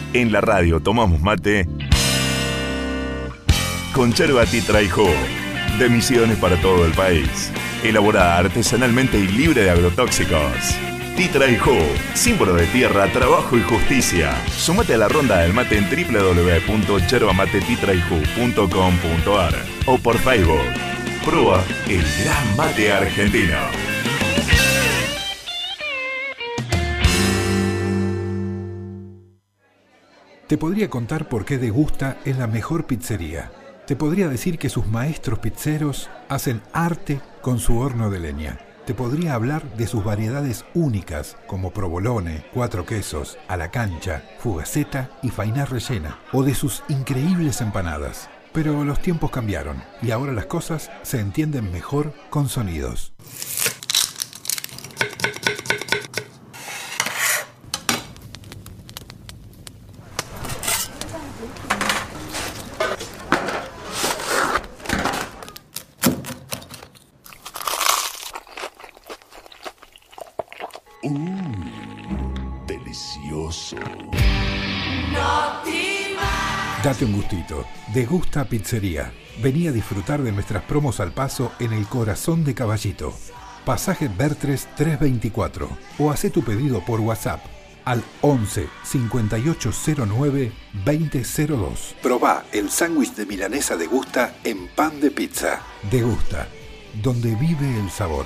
En la radio tomamos mate con yerba Titra y jugo, de Misiones para todo el país. Elaborada artesanalmente y libre de agrotóxicos. Titra y jugo, símbolo de tierra, trabajo y justicia. Sumate a la ronda del mate en www.yerbamateTitraYju.com.ar o por Facebook. Prueba el gran mate argentino. Te podría contar por qué Degusta es la mejor pizzería. Te podría decir que sus maestros pizzeros hacen arte con su horno de leña. Te podría hablar de sus variedades únicas como provolone, 4 quesos, a la cancha, fugaceta y fainá rellena. O de sus increíbles empanadas. Pero los tiempos cambiaron y ahora las cosas se entienden mejor con sonidos. Delicioso. Date un gustito. Degusta Pizzería. Vení a disfrutar de nuestras promos al paso en el corazón de Caballito. Pasaje Bertres 324. O hacé tu pedido por WhatsApp al 11 5809 2002. Probá el sándwich de milanesa Degusta en pan de pizza. Degusta, donde vive el sabor.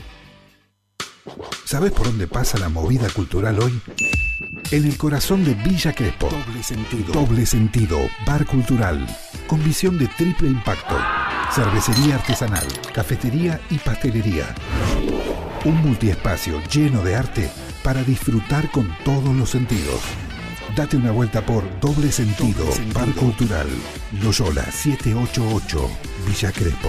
¿Sabés por dónde pasa la movida cultural hoy? En el corazón de Villa Crespo. Doble sentido. Bar cultural. Con visión de triple impacto. Cervecería artesanal. Cafetería y pastelería. Un multiespacio lleno de arte para disfrutar con todos los sentidos. Date una vuelta por Doble Sentido. Bar cultural. Loyola 788. Villa Crespo.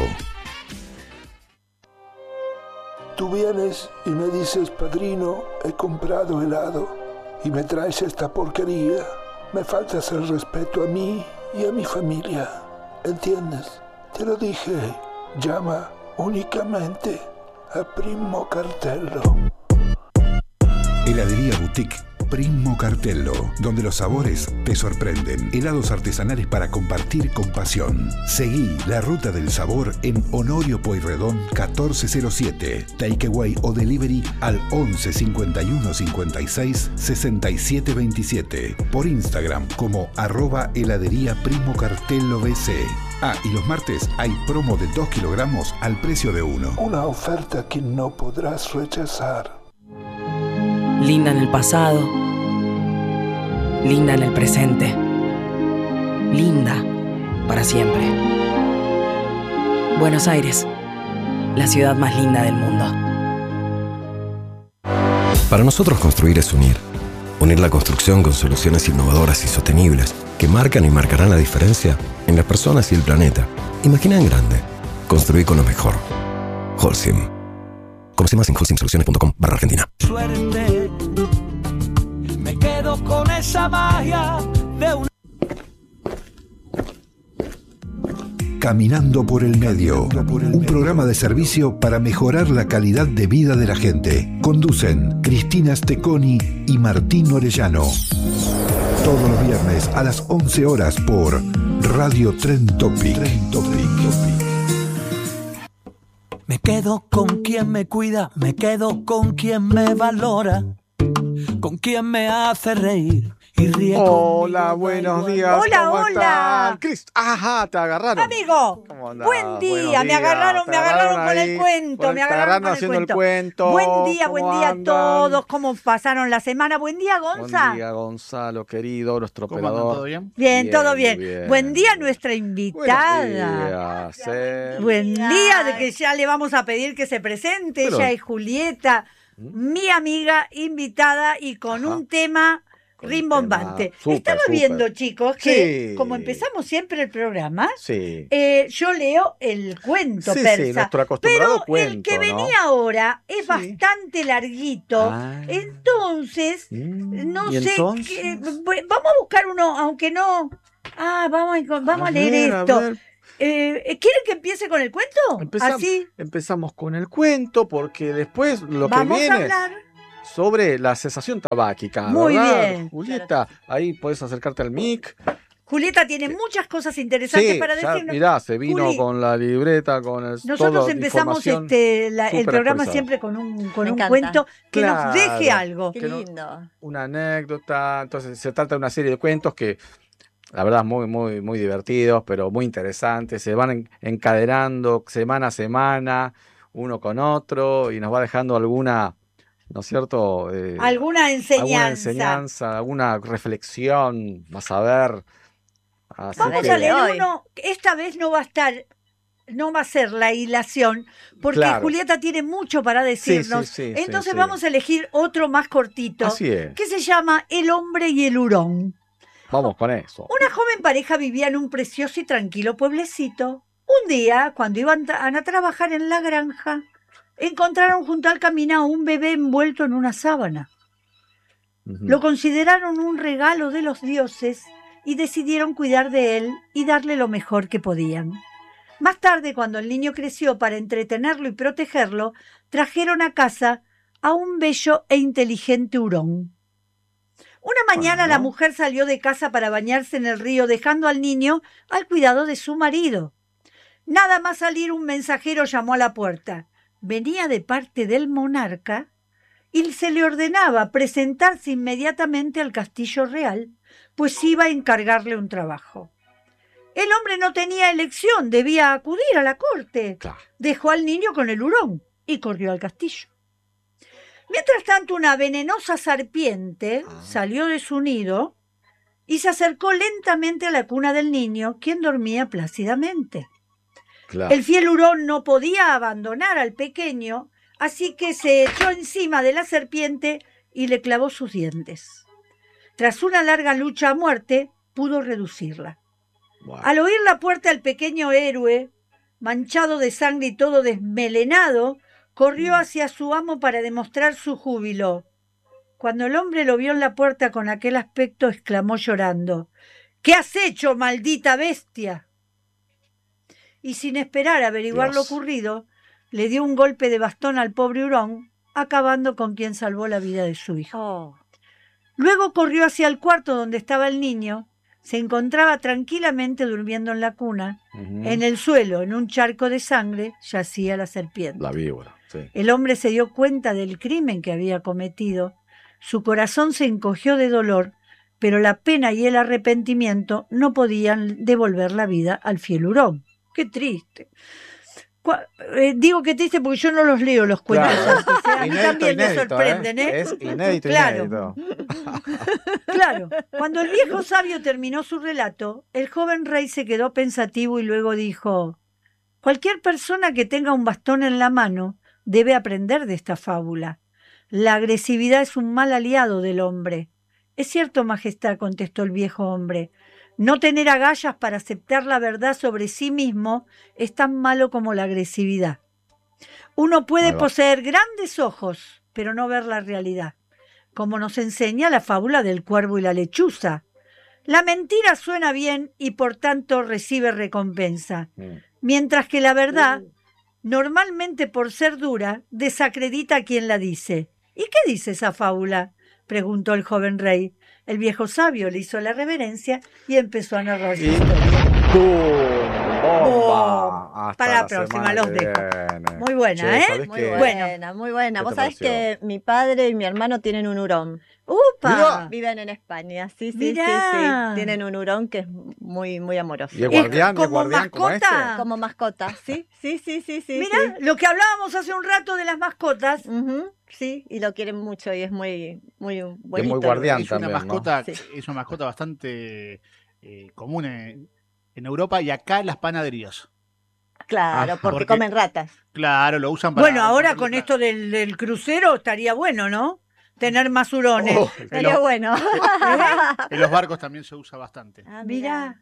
Tú vienes y me dices, padrino, he comprado helado y me traes esta porquería. Me faltas el respeto a mí y a mi familia. ¿Entiendes? Te lo dije. Llama únicamente a Primo Cartello. Heladería Boutique Primo Cartello, donde los sabores te sorprenden. Helados artesanales para compartir con pasión. Seguí la ruta del sabor en Honorio Pueyrredón 1407. Takeaway o delivery al 11 51 56 67 27. Por Instagram como @heladería Primo Cartello BC. Ah, y los martes hay promo de 2 kilogramos al precio de 1. Una oferta que no podrás rechazar. Linda en el pasado, linda en el presente, linda para siempre. Buenos Aires, la ciudad más linda del mundo. Para nosotros construir es unir. Unir la construcción con soluciones innovadoras y sostenibles que marcan y marcarán la diferencia en las personas y el planeta. Imagina en grande. Construir con lo mejor. Holcim. Conoce más en holcimsoluciones.com/Argentina. Suerte, me quedo con esa magia de un... Caminando por el Medio, un programa de servicio para mejorar la calidad de vida de la gente. Conducen Cristina Steconi y Martín Orellano. Todos los viernes a las 11 horas por Radio Trend Topic. Me quedo con quien me cuida, me quedo con quien me valora, con quien me hace reír y ríe. Hola, buenos días. Hola, ¿cómo hola. están? Cris, ajá, te agarraron. Amigo, ¿Cómo andás? buen día. Buenos Me agarraron con ahí, el cuento. Me agarraron haciendo el cuento. Buen día ¿Cómo a andan? todos. ¿Cómo pasaron la semana? Buen día, Gonza. Buen día, Gonzalo, querido, nuestro ¿Cómo andan? operador. ¿Todo bien? Bien, todo bien. muy bien. Buen día, nuestra invitada. Buenos días, Buen día, de que ya le vamos a pedir que se presente. Pero- Ella es Julieta, mi amiga invitada y con Ajá. un tema Con rimbombante. tema súper, Estaba súper. viendo, chicos, que Sí. como empezamos siempre el programa, Sí. yo leo el cuento Sí, persa. sí, nuestro acostumbrado Pero cuento, el que ¿no? venía ahora es Sí. bastante larguito. Ah. Entonces, no ¿Y sé, entonces? vamos a buscar uno, aunque no... Ah, vamos a leer ver, esto. ver. ¿Quieren que empiece con el cuento? Así Empezamos con el cuento porque después lo vamos que a viene hablar sobre la cesación tabáquica. Muy ¿verdad, bien. Julieta? Ahí podés acercarte al mic. Julieta tiene muchas cosas interesantes Sí, para ya, decirnos. mirá, se vino Juli, con la libreta, con el nosotros todo, empezamos información el súper programa actualizada. siempre con un encanta. cuento que Claro. nos deje algo. Qué que no- lindo. Una anécdota. Entonces se trata de una serie de cuentos que la verdad muy, muy, muy divertidos, pero muy interesantes. Se van encadenando semana a semana, uno con otro, y nos va dejando alguna, ¿no es cierto? Alguna Alguna enseñanza. enseñanza, alguna reflexión, vas a ver. Así A Vamos ver, a el de leer hoy. uno. Esta vez no va a estar, no va a ser la hilación, porque Claro. Julieta tiene mucho para decirnos. sí, Entonces sí. vamos a elegir otro más cortito, Así es. que se llama El hombre y el hurón. Vamos con eso. Una joven pareja vivía en un precioso y tranquilo pueblecito. Un día, cuando iban a trabajar en la granja, encontraron junto al camino a un bebé envuelto en una sábana. Ujú. Lo consideraron un regalo de los dioses y decidieron cuidar de él y darle lo mejor que podían. Más tarde, cuando el niño creció para entretenerlo y protegerlo, trajeron a casa a un bello e inteligente hurón. Una mañana la mujer salió de casa para bañarse en el río, dejando al niño al cuidado de su marido. Nada más salir, un mensajero llamó a la puerta. Venía de parte del monarca y se le ordenaba presentarse inmediatamente al castillo real, pues iba a encargarle un trabajo. El hombre no tenía elección, debía acudir a la corte. Claro. Dejó al niño con el hurón y corrió al castillo. Mientras tanto, una venenosa serpiente salió de su nido y se acercó lentamente a la cuna del niño, quien dormía plácidamente. Claro. El fiel hurón no podía abandonar al pequeño, así que se echó encima de la serpiente y le clavó sus dientes. Tras una larga lucha a muerte, pudo reducirla. Wow. Al oír la puerta, el pequeño héroe, manchado de sangre y todo desmelenado, corrió hacia su amo para demostrar su júbilo. Cuando el hombre lo vio en la puerta con aquel aspecto, exclamó llorando: «¿Qué has hecho, maldita bestia?». Y sin esperar averiguar Dios. lo ocurrido, le dio un golpe de bastón al pobre hurón, acabando con quien salvó la vida de su hijo. Oh, Luego corrió hacia el cuarto donde estaba el niño. Se encontraba tranquilamente durmiendo en la cuna. Ujú. En el suelo, en un charco de sangre, yacía la serpiente. La víbora, sí. El hombre se dio cuenta del crimen que había cometido. Su corazón se encogió de dolor, pero la pena y el arrepentimiento no podían devolver la vida al fiel hurón. ¡Qué triste! Digo que triste porque yo no los leo los cuentos Claro. antes, ¿eh? A mí Inédito, también me inédito, sorprenden, ¿eh? Es inédito, Claro. inédito. Claro, cuando el viejo sabio terminó su relato, el joven rey se quedó pensativo y luego dijo: «Cualquier persona que tenga un bastón en la mano debe aprender de esta fábula. La agresividad es un mal aliado del hombre». «Es cierto, majestad», contestó el viejo hombre. «No tener agallas para aceptar la verdad sobre sí mismo es tan malo como la agresividad. Uno puede Ahí va. poseer grandes ojos, pero no ver la realidad, como nos enseña la fábula del cuervo y la lechuza. La mentira suena bien y por tanto recibe recompensa, mientras que la verdad, normalmente por ser dura, desacredita a quien la dice». «¿Y qué dice esa fábula?», preguntó el joven rey. El viejo sabio le hizo la reverencia y empezó a narrar su Y historia. ¡pum! ¡Bomba! Hasta Para la próxima, semana los que dejo. viene. Muy buena, Che, ¿eh? ¿sabés muy qué? buena, muy buena. ¿Qué Vos te sabés pareció? que mi padre y mi hermano tienen un hurón. ¡Upa! Viven en España, sí, sí, Mirá. sí. Tienen un hurón que es muy, muy amoroso. ¿Y es guardián? ¿Y es como guardián como este? mascota. Como mascota, sí, sí, sí, sí, sí. Mirá, lo que hablábamos hace un rato de las mascotas. Sí. Ujú, sí, y lo quieren mucho y es muy, muy bonito. muy guardián. Es una también, ¿no? mascota, Sí. es una mascota bastante común en Europa y acá en las panaderías. Claro, Ajá. porque Porque- comen ratas. Claro, lo usan para... Bueno, ahora ponerle con la- esto del crucero estaría bueno, ¿no? Tener más hurones. Oh, Sería bueno. En los barcos también se usa bastante. Ah, Mirá.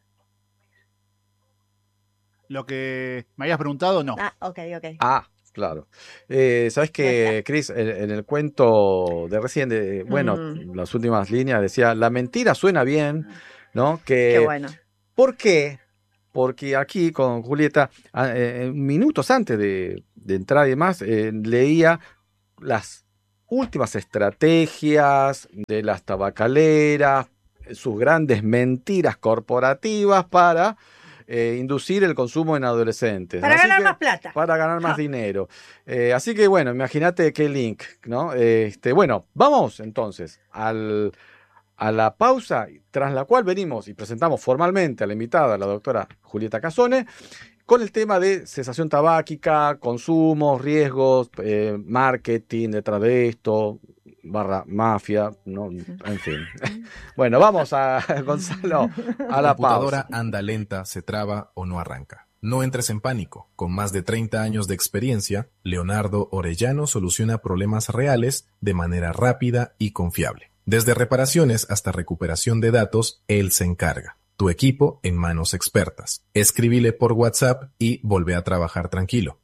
Lo que me habías preguntado, no. Ah, ok, ok. Ah, claro. ¿Sabes qué, Cris? En el cuento de recién, bueno, las últimas líneas decía: la mentira suena bien, ¿no? Qué bueno. ¿Por qué? Porque aquí con Julieta, minutos antes de entrar y demás, leía las últimas estrategias de las tabacaleras, sus grandes mentiras corporativas para inducir el consumo en adolescentes. Para ganar más plata. Para ganar más dinero. Así que bueno, imagínate qué link, ¿no? Bueno, vamos entonces a la pausa, tras la cual venimos y presentamos formalmente a la invitada, la doctora Julieta Casone, con el tema de cesación tabáquica, consumos, riesgos, marketing detrás de esto, /mafia, ¿no? En fin. Bueno, vamos a Gonzalo, a la La computadora pausa. anda lenta, se traba o no arranca. No entres en pánico. Con más de 30 años de experiencia, Leonardo Orellano soluciona problemas reales de manera rápida y confiable. Desde reparaciones hasta recuperación de datos, él se encarga. Tu equipo en manos expertas. Escríbile por WhatsApp y volvé a trabajar tranquilo.